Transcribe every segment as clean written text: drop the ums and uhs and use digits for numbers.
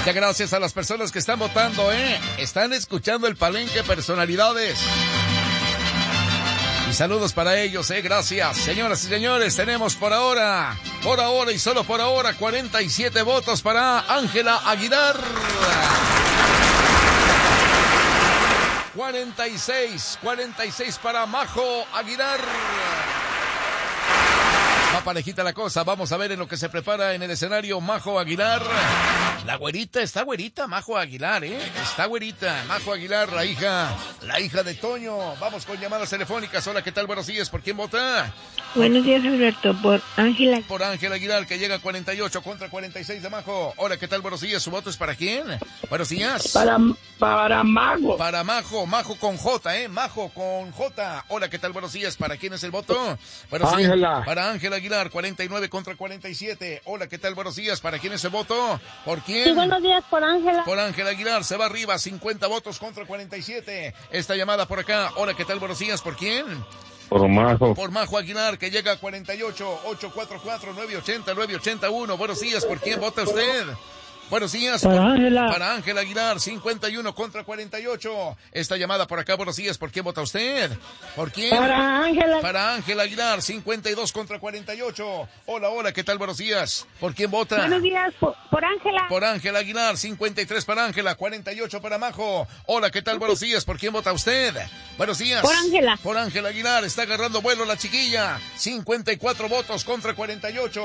Muchas gracias a las personas que están votando, Están escuchando el Palenque Personalidades. Y saludos para ellos, gracias. Señoras y señores, tenemos por ahora y solo por ahora, 47 votos para Ángela Aguilar. 46 para Majo Aguilar. Va parejita la cosa, vamos a ver en lo que se prepara en el escenario Majo Aguilar. La güerita, está güerita Majo Aguilar, Está güerita Majo Aguilar, la hija de Toño. Vamos con llamadas telefónicas. Hola, ¿qué tal? Buenos días, ¿por quién vota? Buenos días, Alberto, por Ángela. Por Ángela Aguilar, que llega a 48 contra 46 de Majo. Hola, ¿qué tal? Buenos días, ¿su voto es para quién? Buenos días. Para Majo. Para Majo con J, Majo con J. Hola, ¿qué tal? Buenos días, ¿para quién es el voto? Buenos días. Ángela. Para Ángela Aguilar, 49 contra 47. Hola, ¿qué tal? Buenos días, ¿para quién es el voto? ¿Por quién? Sí, buenos días, por Ángela. Por Ángela Aguilar, se va arriba, 50 votos contra 47. Esta llamada por acá. Hola, ¿qué tal? Buenos días, ¿por quién? Por Majo. Por Majo Aguilar, que llega a 48, 844-980-981. Buenos días, ¿por quién vota usted? Buenos días. Para Ángela. Para Ángela Aguilar, 51 contra 48. Esta llamada por acá, buenos días, ¿por quién vota usted? ¿Por quién? Para Ángela. Para Ángela Aguilar, 52 contra 48. Hola, ¿qué tal? Buenos días. ¿Por quién vota? Buenos días, por Ángela. Por Ángela Aguilar, 53 para Ángela, 48 para Majo. Hola, ¿qué tal? Buenos días. ¿Por quién vota usted? Buenos días. Por Ángela. Por Ángela Aguilar, está agarrando vuelo la chiquilla. 54 votos contra 48.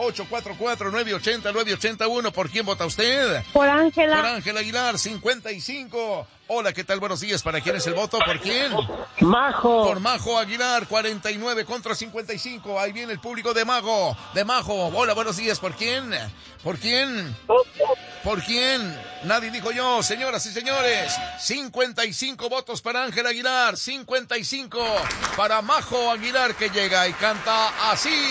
844-980-981. ¿Por quién vota usted? Por Ángela. Por Ángela Aguilar, 55. Hola, ¿qué tal? Buenos días. ¿Para quién es el voto? ¿Por quién? Majo. Por Majo Aguilar, 49 contra 55. Ahí viene el público de Majo. Hola, buenos días. ¿Por quién? ¿Por quién? ¿Por quién? Nadie dijo yo, señoras y señores. 55 votos para Ángela Aguilar, 55 para Majo Aguilar, que llega y canta así.